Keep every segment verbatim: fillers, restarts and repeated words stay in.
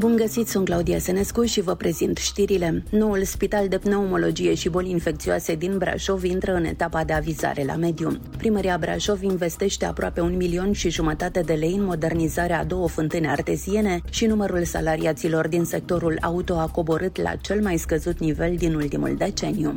Bun găsit, sunt Claudia Senescu și vă prezint știrile. Noul spital de pneumologie și boli infecțioase din Brașov intră în etapa de avizare la mediu. Primăria Brașov investește aproape un milion și jumătate de lei în modernizarea a două fântâni arteziene și numărul salariaților din sectorul auto a coborât la cel mai scăzut nivel din ultimul deceniu.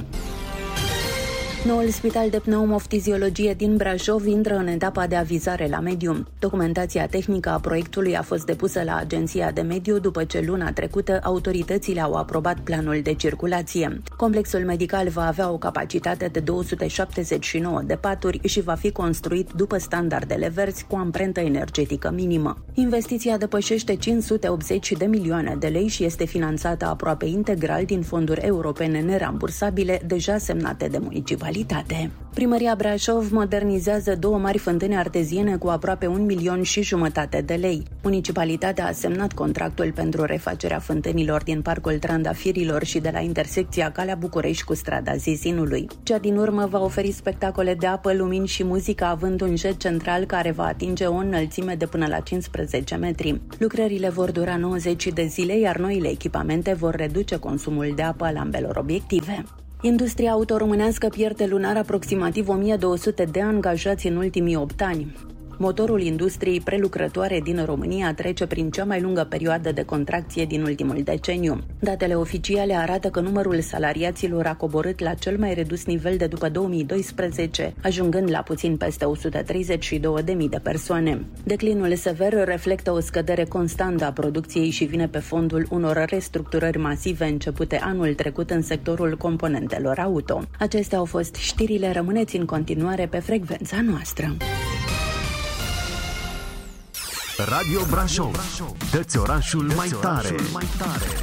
Noul spital de pneumoftiziologie din Brașov intră în etapa de avizare la mediu. Documentația tehnică a proiectului a fost depusă la Agenția de Mediu după ce luna trecută autoritățile au aprobat planul de circulație. Complexul medical va avea o capacitate de două sute șaptezeci și nouă de paturi și va fi construit după standardele verzi cu amprentă energetică minimă. Investiția depășește cinci sute optzeci de milioane de lei și este finanțată aproape integral din fonduri europene nerambursabile deja semnate de municipalitate. Primăria Brașov modernizează două mari fântâni arteziene cu aproape un milion și jumătate de lei. Municipalitatea a semnat contractul pentru refacerea fântânilor din Parcul Trandafirilor și de la intersecția Calea București cu strada Zizinului. Cea din urmă va oferi spectacole de apă, lumini și muzică, având un jet central care va atinge o înălțime de până la cincisprezece metri. Lucrările vor dura nouăzeci de zile, iar noile echipamente vor reduce consumul de apă al ambelor obiective. Industria auto-românească pierde lunar aproximativ o mie două sute de angajați în ultimii opt ani. Motorul industriei prelucrătoare din România trece prin cea mai lungă perioadă de contracție din ultimul deceniu. Datele oficiale arată că numărul salariaților a coborât la cel mai redus nivel de după două mii doisprezece, ajungând la puțin peste o sută treizeci și două de mii de persoane. Declinul sever reflectă o scădere constantă a producției și vine pe fondul unor restructurări masive începute anul trecut în sectorul componentelor auto. Acestea au fost știrile, rămâneți în continuare pe frecvența noastră. Radio Brașov. Dă-ți orașul mai tare.